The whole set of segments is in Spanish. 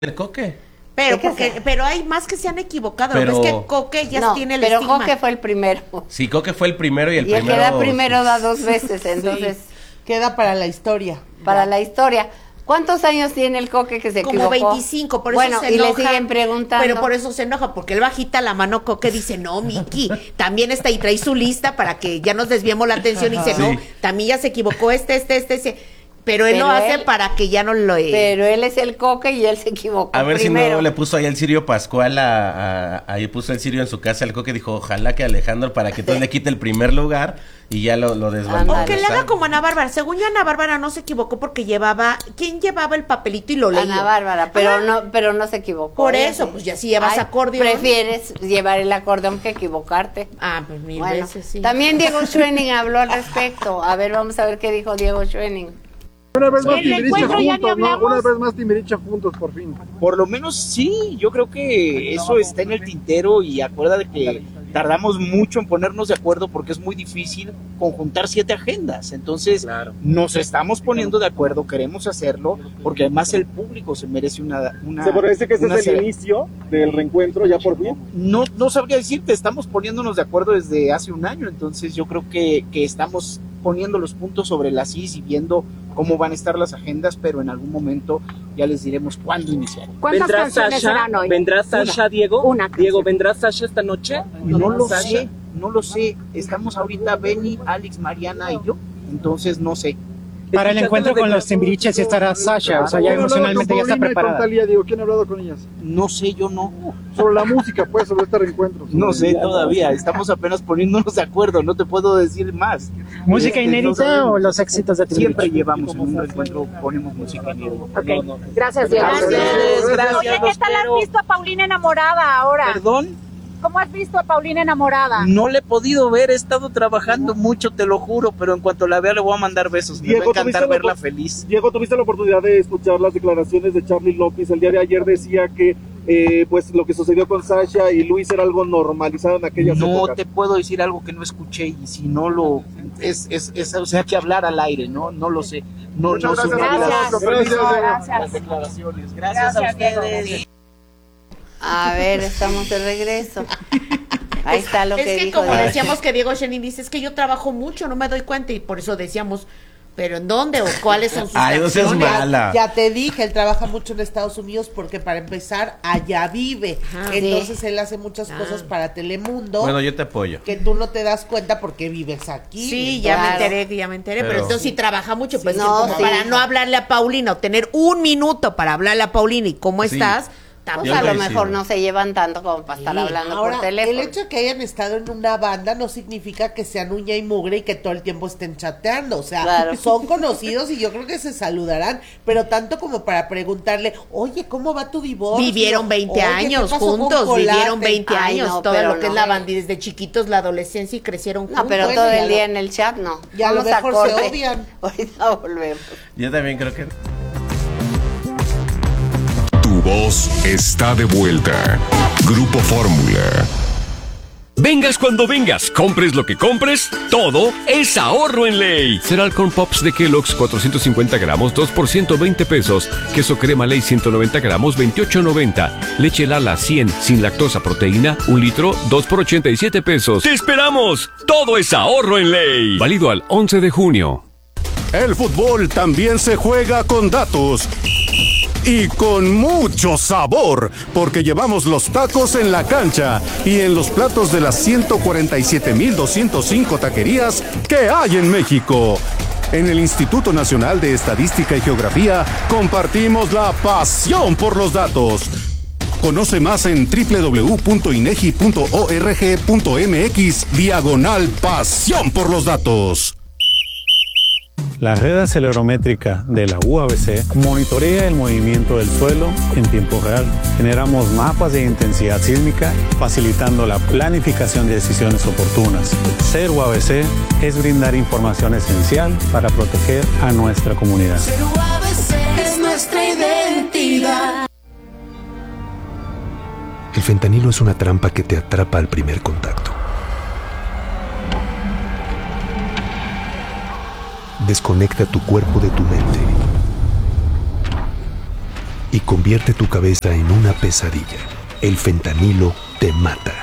el Coque. Pero hay más que se han equivocado. Pero, es que Coque ya tiene el estigma. Pero Coque fue el primero. Sí, Coque fue el primero y el primero. Y el que da primero da dos veces, entonces. Sí, queda para la historia. Para la historia. ¿Cuántos años tiene el Coque que se equivocó? Como 25, por eso bueno, se enoja. y le siguen preguntando. Pero por eso se enoja, porque él bajita la mano Coque dice, no, Miki, también está y trae su lista para que ya nos desviemos la atención y dice, no, también ya se equivocó ese. Pero él lo hace para que ya no lo... Pero él es el Coque y él se equivocó A ver primero. si no le puso ahí el Cirio Pascual ahí puso el Cirio en su casa, el Coque dijo, ojalá que Alejandro para que entonces le quite el primer lugar y ya lo desvaloriza. O que le haga como Ana Bárbara. Según yo, Ana Bárbara no se equivocó porque ¿quién llevaba el papelito y lo leía? Ana Bárbara, pero no se equivocó. Por eso, pues ya si llevas acordeón. Prefieres llevar el acordeón que equivocarte. Pues mil veces, sí. También Diego Schwenning habló al respecto. A ver, vamos a ver qué dijo Diego Schwenning. Una vez más Timbiriche juntos, ¿no? Una vez más Timbiriche juntos, por fin. Por lo menos sí, yo creo que eso está en el tintero y acuérdate que tardamos mucho en ponernos de acuerdo porque es muy difícil conjuntar 7 agendas. Entonces, nos estamos poniendo de acuerdo, queremos hacerlo, porque además el público se merece una ¿Se parece que este es el inicio del reencuentro ya por fin? No sabría decirte, estamos poniéndonos de acuerdo desde hace un año, entonces yo creo que estamos poniendo los puntos sobre las is y viendo cómo van a estar las agendas, pero en algún momento ya les diremos cuándo iniciar. ¿Cuántas canciones serán hoy? ¿Vendrá Sasha, Diego? Diego, ¿vendrá Sasha esta noche? No lo sé. Estamos ahorita Benny, Alex, Mariana y yo, entonces no sé. Para el encuentro con los Timbiriches sí estará Sasha, o sea, ya emocionalmente ya está preparada. Talía, Diego, ¿quién ha hablado con ellas? No sé, yo no. Sobre la música, pues, sobre este reencuentro. No sé todavía, estamos apenas poniéndonos de acuerdo, no te puedo decir más. ¿Música inédita o los éxitos de Timbiriche? Siempre llevamos en un reencuentro, ponemos música inédita. Okay. Gracias, Diego. Gracias. Oye, ¿qué tal has visto a Paulina enamorada ahora? ¿Perdón? ¿Cómo has visto a Paulina enamorada? No le he podido ver, he estado trabajando mucho, te lo juro, pero en cuanto la vea le voy a mandar besos. Me va a encantar verla feliz. Diego, ¿tuviste la oportunidad de escuchar las declaraciones de Charly López? El día de ayer decía que pues lo que sucedió con Sasha y Luis era algo normalizado en aquellas épocas. No te puedo decir algo que no escuché y si no lo... o sea, que hablar al aire, ¿no? No lo sé. Muchas gracias. Las declaraciones. Gracias a ustedes. A ver, estamos de regreso. Ahí está lo que dijo. Es que como decíamos que Diego Schwenning dice, es que yo trabajo mucho, no me doy cuenta, y por eso decíamos, ¿pero en dónde o cuáles son sus canciones? Ya te dije, él trabaja mucho en Estados Unidos porque para empezar, allá vive. Entonces él hace muchas cosas para Telemundo. Bueno, yo te apoyo. Que tú no te das cuenta porque vives aquí. Sí, ya me enteré, pero entonces si trabaja mucho, pues para no hablarle a Paulina o tener un minuto para hablarle a Paulina y cómo estás... Pues a lo mejor no se llevan tanto como para estar hablando ahora, por teléfono. El hecho de que hayan estado en una banda no significa que sean uña y mugre y que todo el tiempo estén chateando. O sea, son conocidos y yo creo que se saludarán, pero tanto como para preguntarle, oye, ¿cómo va tu divorcio? Vivieron 20 años juntos, vivieron 20 años, todo lo que es la banda, desde chiquitos, la adolescencia y crecieron juntos. No, pero todo el día en el chat, no. Ya a lo mejor se odian. Ahorita volvemos. Yo también creo que... Tu voz está de vuelta. Grupo Fórmula. Vengas cuando vengas, compres lo que compres, todo es ahorro en ley. Cereal Corn Pops de Kellogg's 450 gramos, 2 por 120 pesos. Queso crema Ley 190 gramos, 28.90. Leche Lala 100 sin lactosa proteína, 1 litro, 2 por 87 pesos. ¡Te esperamos! Todo es ahorro en ley. Válido al 11 de junio. El fútbol también se juega con datos. Y con mucho sabor, porque llevamos los tacos en la cancha y en los platos de las 147,205 taquerías que hay en México. En el Instituto Nacional de Estadística y Geografía compartimos la pasión por los datos. Conoce más en www.inegi.org.mx/pasión por los datos. La red acelerométrica de la UABC monitorea el movimiento del suelo en tiempo real. Generamos mapas de intensidad sísmica, facilitando la planificación de decisiones oportunas. Ser UABC es brindar información esencial para proteger a nuestra comunidad. Ser UABC es nuestra identidad. El fentanilo es una trampa que te atrapa al primer contacto. Desconecta tu cuerpo de tu mente y convierte tu cabeza en una pesadilla. El fentanilo te mata.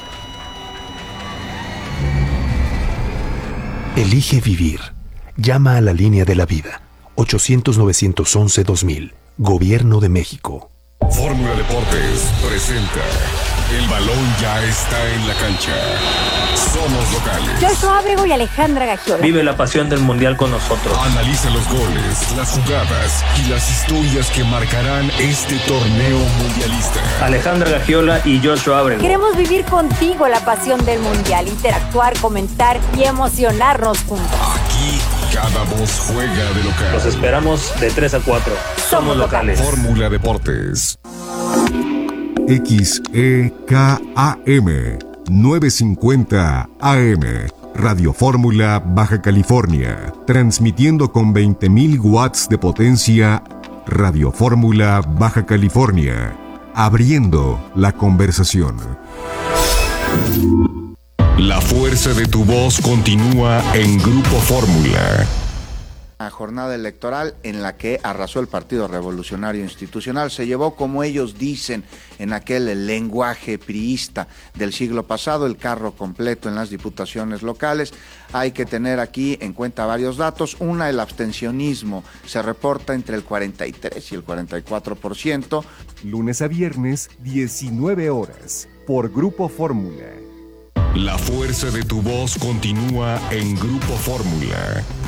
Elige vivir. Llama a la línea de la vida. 800-911-2000. Gobierno de México. Fórmula Deportes presenta El balón ya está en la cancha. Somos locales. Joshua Abrego y Alejandra Gagiola. Vive la pasión del mundial con nosotros. Analiza los goles, las jugadas y las historias que marcarán este torneo mundialista. Alejandra Gagiola y Joshua Abrego. Queremos vivir contigo la pasión del mundial, interactuar, comentar y emocionarnos juntos. Aquí cada voz juega de local. Los esperamos de 3 a 4. Somos locales. Fórmula Deportes. XEKAM 950 AM, Radio Fórmula, Baja California, transmitiendo con 20.000 watts de potencia. Radio Fórmula, Baja California, abriendo la conversación. La fuerza de tu voz continúa en Grupo Fórmula. Una jornada electoral en la que arrasó el Partido Revolucionario Institucional, se llevó, como ellos dicen, en aquel lenguaje priista del siglo pasado, el carro completo en las diputaciones locales. Hay que tener aquí en cuenta varios datos. Una, el abstencionismo se reporta entre el 43 y el 44%. Lunes a viernes, 19 horas, por Grupo Fórmula. La fuerza de tu voz continúa en Grupo Fórmula.